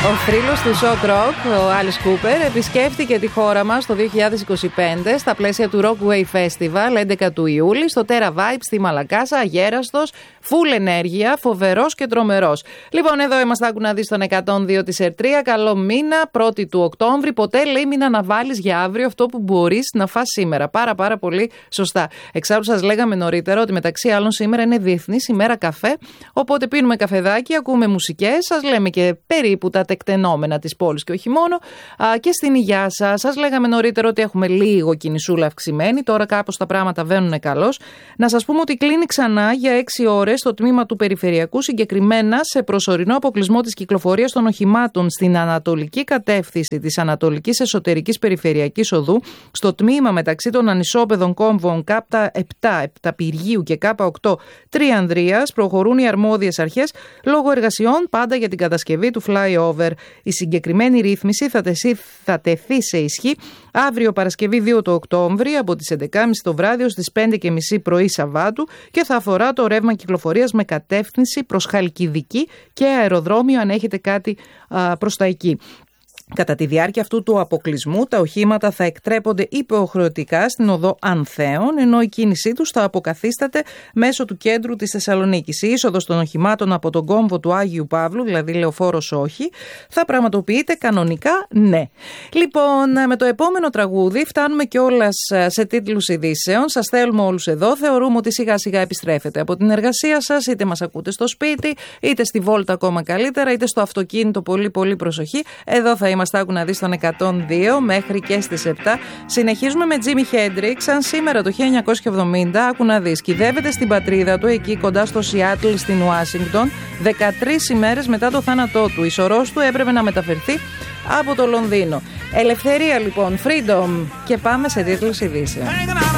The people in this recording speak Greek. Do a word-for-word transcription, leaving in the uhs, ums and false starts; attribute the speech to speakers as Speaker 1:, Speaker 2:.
Speaker 1: Ο θρύλος του shock rock, ο Alice Cooper, επισκέφτηκε τη χώρα μας το δύο χιλιάδες είκοσι πέντε στα πλαίσια του Rockway Festival έντεκα του Ιούλη στο Terra Vibe στη Μαλακάσα, αγέραστος, full ενέργεια, φοβερός και τρομερός. Λοιπόν, εδώ είμαστε, άκου να δεις τον εκατόν δύο της Ερτρία. Καλό μήνα, πρώτη του Οκτώβρη. Ποτέ λέει μην αναβάλεις για αύριο αυτό που μπορείς να φας σήμερα. Πάρα πάρα πολύ σωστά. Εξάλλου σας λέγαμε νωρίτερα ότι μεταξύ άλλων σήμερα είναι Διεθνής ημέρα καφέ. Οπότε πίνουμε καφεδάκι, ακούμε μουσικές, σας λέμε και περίπου τα τεκτενόμενα της πόλης και όχι μόνο. Α, και στην υγειά σας, σας λέγαμε νωρίτερα ότι έχουμε λίγο κινησούλα αυξημένη. Τώρα κάπως τα πράγματα βαίνουν καλώς. Να σας πούμε ότι κλείνει ξανά για έξι ώρες το τμήμα του Περιφερειακού, συγκεκριμένα σε προσωρινό αποκλεισμό της κυκλοφορίας των οχημάτων στην ανατολική κατεύθυνση της Ανατολικής Εσωτερικής Περιφερειακής Οδού, στο τμήμα μεταξύ των ανισόπεδων κόμβων ΚΑΠΤΑ επτά, Επταπυργίου και ΚΑΠΑ οκτώ Τριανδρίας. Προχωρούν οι αρμόδιες αρχές λόγω εργασιών πάντα για την κατασκευή του flyover. Η συγκεκριμένη ρύθμιση θα, τεθεί, θα τεθεί σε ισχύ αύριο Παρασκευή δύο του Οκτώβρη από τις έντεκα και μισή το βράδυ ως τις πέντε και μισή πρωί Σαββάτου και θα αφορά το ρεύμα κυκλοφορίας με κατεύθυνση προς Χαλκιδική και αεροδρόμιο αν έχετε κάτι α, προς τα εκεί. Κατά τη διάρκεια αυτού του αποκλεισμού, τα οχήματα θα εκτρέπονται υποχρεωτικά στην οδό Ανθέων, ενώ η κίνησή τους θα αποκαθίσταται μέσω του κέντρου της Θεσσαλονίκης. Η είσοδος των οχημάτων από τον κόμβο του Άγιου Παύλου, δηλαδή λεωφόρος όχι, θα πραγματοποιείται κανονικά ναι. Λοιπόν, με το επόμενο τραγούδι φτάνουμε κιόλας σε τίτλους ειδήσεων. Σας θέλουμε όλους εδώ. Θεωρούμε ότι σιγά σιγά επιστρέφετε από την εργασία σας, είτε μας ακούτε στο σπίτι, είτε στη βόλτα ακόμα καλύτερα, είτε στο αυτοκίνητο. Πολύ πολύ προσοχή. Εδώ θα είμαστε, άκου να δεις, τον εκατόν δύο μέχρι και στις επτά. Συνεχίζουμε με Jimi Hendrix. Αν σήμερα το χίλια εννιακόσια εβδομήντα, άκου να δεις, κυδεύεται στην πατρίδα του, εκεί κοντά στο Σιάτλ στην Ουάσιγκτον, δεκατρείς ημέρες μετά το θάνατό του. Η σωρός του έπρεπε να μεταφερθεί από το Λονδίνο. Ελευθερία λοιπόν, freedom. Και πάμε σε τίτλους ειδήσεων.